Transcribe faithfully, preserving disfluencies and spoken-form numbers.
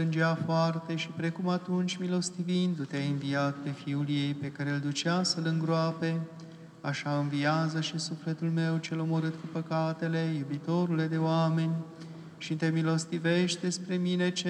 Plângea foarte și precum atunci, milostivindu-te, ai înviat pe Fiul ei pe care îl ducea să-l îngroape, așa înviază și sufletul meu cel omorât cu păcatele, iubitorule de oameni, și te milostivește spre mine,